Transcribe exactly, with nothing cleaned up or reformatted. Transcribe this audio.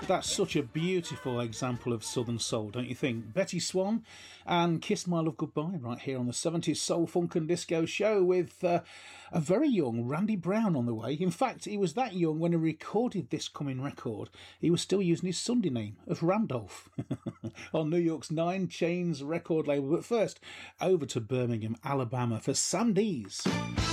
That's such a beautiful example of Southern soul, don't you think? Betty Swan and Kiss My Love Goodbye right here on the seventies Soul, Funk and Disco show with uh, a very young Randy Brown on the way. In fact, he was that young when he recorded this coming record. He was still using his Sunday name of Randolph on New York's Nine Chains record label. But first, over to Birmingham, Alabama for Sam Dees.